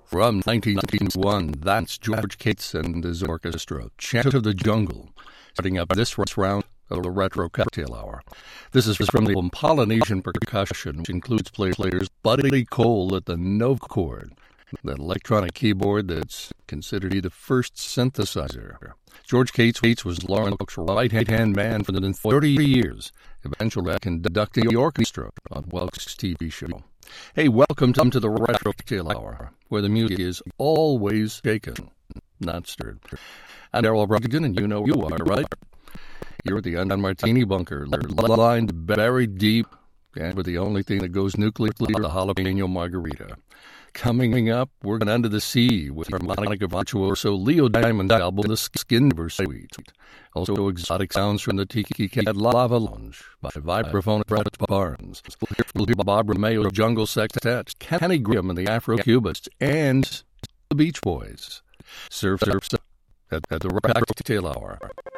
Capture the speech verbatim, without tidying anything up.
From nineteen ninety-one, that's George Cates and his orchestra, Chant of the Jungle, starting up this round of the Retro Cocktail Hour. This is from the album Polynesian Percussion, which includes players Buddy Cole at the Nova Chord, that electronic keyboard that's considered to be the first synthesizer. George Cates was Lawrence Welk's right-hand man for more than thirty years, eventually conducting the orchestra on Welk's T V show. Hey, welcome to the Retro Cocktail Hour, where the music is always shaken, not stirred. I'm Darrell Bruggen, and you know who you are, right? You're at the Undone Martini bunker, lined, buried deep, and with the only thing that goes nuclear, the jalapeno margarita. Coming up, we're going under the sea with harmonica virtuoso Leo Diamond's album, The Skin Diver Suite. Also, exotic sounds from the Tiki Cat Lava Lounge by vibraphone Brett Barnes. We'll hear Bob Romeo's Jungle Sextet, Kenny Graham and the Afro-Cubists, and the Beach Boys. Surf, surf, surf at, at the Retro Cocktail Hour.